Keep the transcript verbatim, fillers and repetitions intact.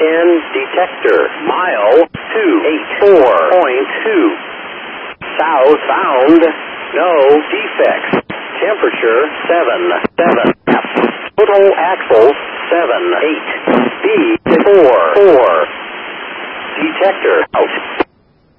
ten detector. Mile two eight four point two. Southbound, no defects. Temperature seven seven. Total axles seven eight. Speed four four. Detector out.